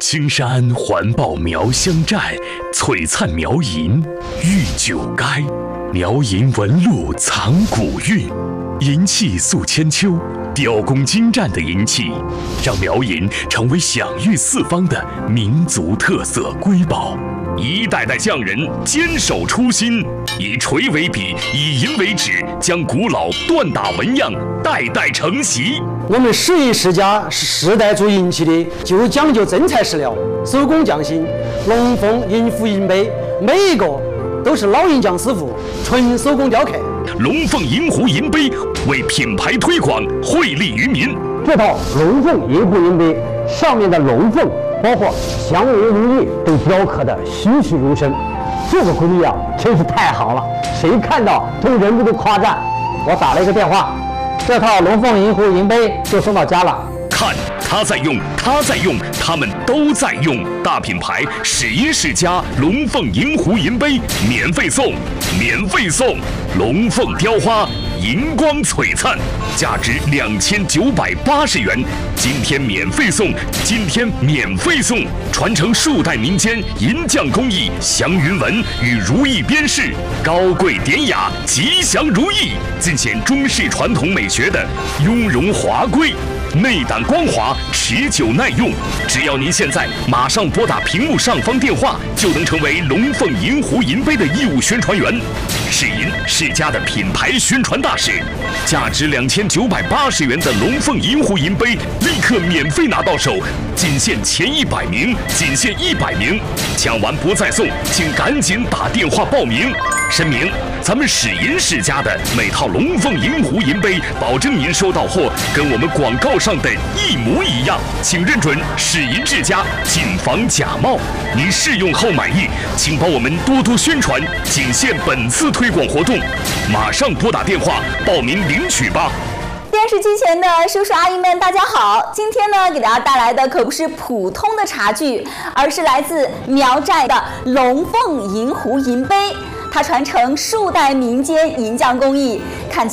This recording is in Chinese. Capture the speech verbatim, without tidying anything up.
青山环抱苗乡寨，璀璨苗银玉九垓。苗银纹路藏古韵，银器塑千秋，雕工精湛的银器，让苗银成为享誉四方的民族特色瑰宝。一代代匠人坚守初心，以锤为笔，以银为纸，将古老锻打纹样代代承袭。 我们十一世家是世代做银器的，就讲究真材实料，手工匠心。龙凤银壶银杯，每一个都是老银匠师傅纯手工雕刻。 龙凤银壶银杯为品牌推广惠利于民。 这套龙凤银壶银杯上面的龙凤，包括祥云如意，都雕刻的栩栩如生。这个工艺啊，真是太好了，谁看到都忍不住夸赞。我打了一个电话，这套龙凤银壶银杯就送到家了。 看他在用，他在用，他们都在用。大品牌史银世家龙凤银壶银杯免费送，免费送！龙凤雕花，银光璀璨，价值两千九百八十元。今天免费送，今天免费送！传承数代民间银匠工艺，祥云纹与如意边饰，高贵典雅，吉祥如意，尽显中式传统美学的雍容华贵。内胆光滑，持久耐用。只要您现在马上拨打屏幕上方电话，就能成为龙凤银壶银杯的义务宣传员。世银世家的品牌宣传大使，价值两千九百八十元的龙凤银壶银杯，立刻免费拿到手，仅限前一百名，仅限一百名，抢完不再送，请赶紧打电话报名。声明：咱们史银世家的每套龙凤银壶银杯，保证您收到货跟我们广告上的一模一样，请认准史银世家，谨防假冒。您试用后满意，请帮我们多多宣传，仅限本次推广活动，马上拨打电话报名领取吧。 电视机前的叔叔阿姨们，大家好！今天呢，给大家带来的可不是普通的茶具，而是来自苗寨的龙凤银壶银杯。它传承数代民间银匠工艺，看起